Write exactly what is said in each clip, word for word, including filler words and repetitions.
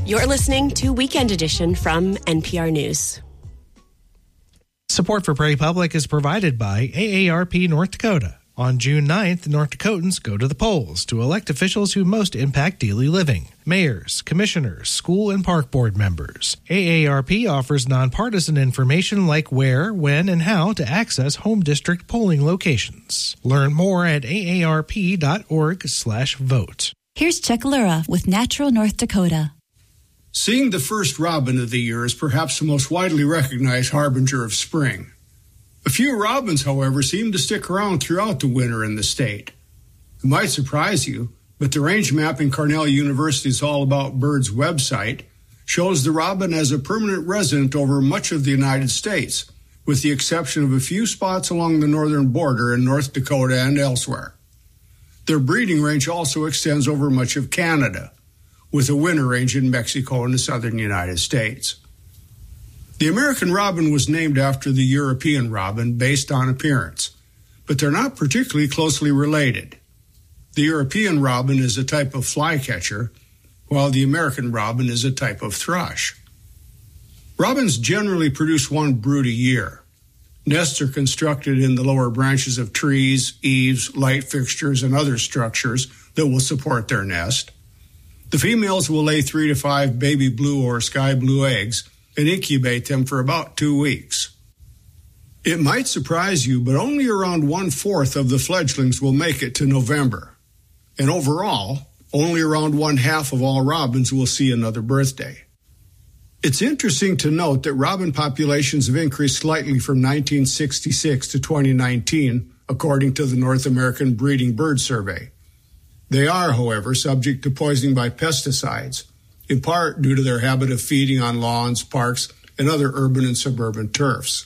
You're listening to Weekend Edition from N P R News. Support for Prairie Public is provided by A A R P North Dakota. On June ninth, North Dakotans go to the polls to elect officials who most impact daily living. Mayors, commissioners, school and park board members. A A R P offers nonpartisan information like where, when, and how to access home district polling locations. Learn more at A A R P dot org slash vote. Here's Chuck Lura with Natural North Dakota. Seeing the first robin of the year is perhaps the most widely recognized harbinger of spring. A few robins, however, seem to stick around throughout the winter in the state. It might surprise you, but the range mapping Cornell University's All About Birds website shows the robin as a permanent resident over much of the United States, with the exception of a few spots along the northern border in North Dakota and elsewhere. Their breeding range also extends over much of Canada, with a winter range in Mexico and the southern United States. The American robin was named after the European robin based on appearance, but they're not particularly closely related. The European robin is a type of flycatcher, while the American robin is a type of thrush. Robins generally produce one brood a year. Nests are constructed in the lower branches of trees, eaves, light fixtures, and other structures that will support their nest. The females will lay three to five baby blue or sky blue eggs and incubate them for about two weeks. It might surprise you, but only around one-fourth of the fledglings will make it to November. And overall, only around one-half of all robins will see another birthday. It's interesting to note that robin populations have increased slightly from nineteen sixty-six to twenty nineteen, according to the North American Breeding Bird Survey. They are, however, subject to poisoning by pesticides, in part due to their habit of feeding on lawns, parks, and other urban and suburban turfs.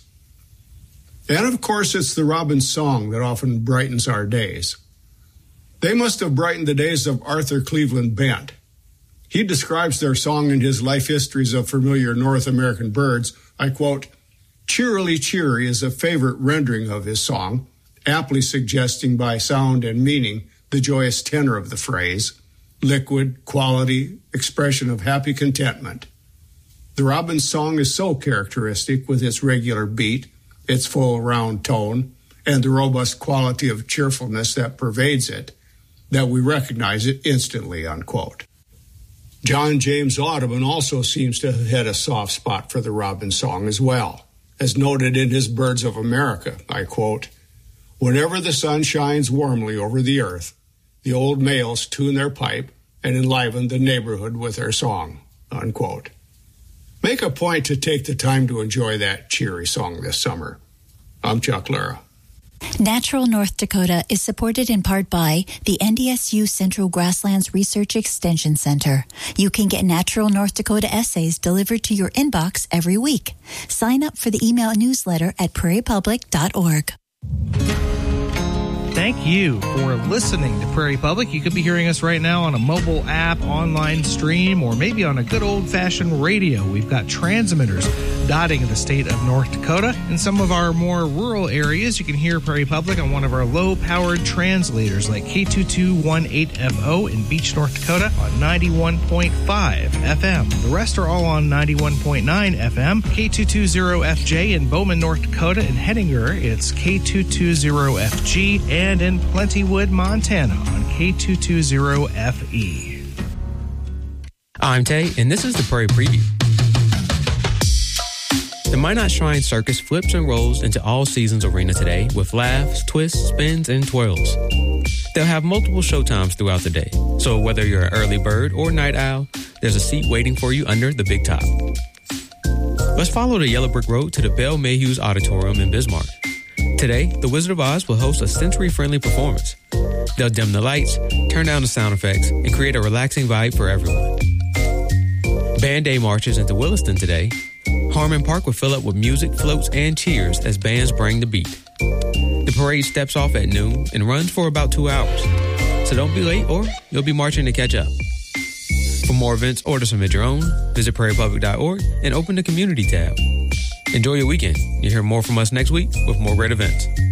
And of course, it's the robin's song that often brightens our days. They must have brightened the days of Arthur Cleveland Bent. He describes their song in his Life Histories of Familiar North American Birds. I quote, "Cheerily cheery" is a favorite rendering of his song, aptly suggesting by sound and meaning the joyous tenor of the phrase, liquid, quality, expression of happy contentment. The robin's song is so characteristic with its regular beat, its full round tone, and the robust quality of cheerfulness that pervades it, that we recognize it instantly, unquote. John James Audubon also seems to have had a soft spot for the robin song as well, as noted in his Birds of America, I quote, "Whenever the sun shines warmly over the earth, the old males tune their pipe and enliven the neighborhood with their song," unquote. Make a point to take the time to enjoy that cheery song this summer. I'm Chuck Lura. Natural North Dakota is supported in part by the N D S U Central Grasslands Research Extension Center. You can get Natural North Dakota essays delivered to your inbox every week. Sign up for the email newsletter at prairie public dot org. Thank you for listening to Prairie Public. You could be hearing us right now on a mobile app, online stream, or maybe on a good old-fashioned radio. We've got transmitters dotting the state of North Dakota. In some of our more rural areas, you can hear Prairie Public on one of our low-powered translators like K two two one eight F O in Beach, North Dakota on ninety-one point five F M. The rest are all on ninety-one point nine F M. K two two zero F J in Bowman, North Dakota. In Hettinger, it's K two two zero F G. And in Plentywood, Montana on K two two zero F E. I'm Tay, and this is the Prairie Preview. The Minot Shrine Circus flips and rolls into All Seasons Arena today with laughs, twists, spins, and twirls. They'll have multiple showtimes throughout the day, so whether you're an early bird or night owl, there's a seat waiting for you under the big top. Let's follow the Yellow Brick Road to the Bell Mayhew's Auditorium in Bismarck. Today, the Wizard of Oz will host a sensory-friendly performance. They'll dim the lights, turn down the sound effects, and create a relaxing vibe for everyone. Band Day marches into Williston today. Harmon Park will fill up with music, floats, and cheers as bands bring the beat. The parade steps off at noon and runs for about two hours. So don't be late or you'll be marching to catch up. For more events or to submit your own, visit prairie public dot org and open the community tab. Enjoy your weekend. You'll hear more from us next week with more great events.